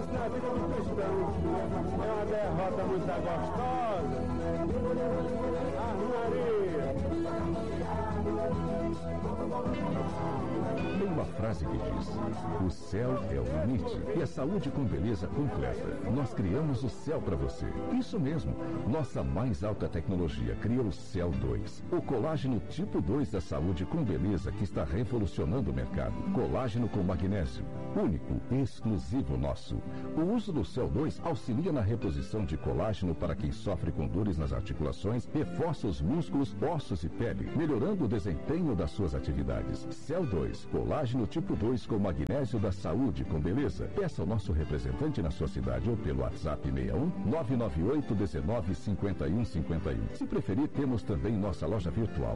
na vida do cristão. É uma derrota muito gostosa. Maria. Tem uma frase que diz: o céu é o limite e a saúde com beleza completa. Nós criamos o céu para você. Isso mesmo. Nossa mais alta tecnologia criou o Cell 2. O colágeno tipo 2 da saúde com beleza que está revolucionando o mercado. Colágeno com magnésio. Único, exclusivo nosso. O uso do Cell 2 auxilia na reposição de colágeno para quem sofre com dores nas articulações, reforça os músculos, ossos e pele, melhorando o desempenho das suas atividades. Cell 2, colágeno tipo 2 com magnésio da saúde com beleza. Peça ao nosso representante na sua cidade ou pelo WhatsApp 61 998 19 51 51. Se preferir, temos também nossa loja virtual.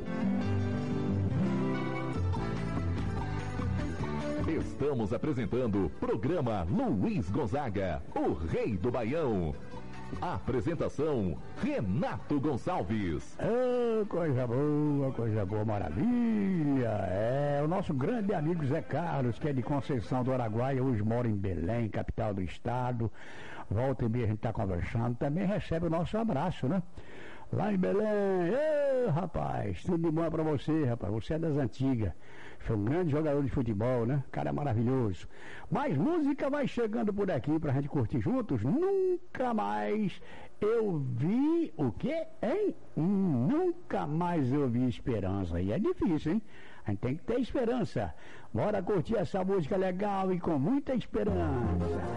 Estamos apresentando o programa Luiz Gonzaga, o Rei do Baião. Apresentação, Renato Gonçalves. Coisa boa, maravilha. É o nosso grande amigo Zé Carlos, que é de Conceição do Araguaia, hoje mora em Belém, capital do estado. Volta e meia a gente está conversando, também recebe o nosso abraço, né? Lá em Belém. Rapaz, tudo de bom pra você, rapaz. Você é das antigas. Foi um grande jogador de futebol, né? Cara maravilhoso. Mas música vai chegando por aqui pra gente curtir juntos. Nunca mais eu vi o quê, hein? Nunca mais eu vi esperança. E é difícil, hein? A gente tem que ter esperança. Bora curtir essa música legal e com muita esperança.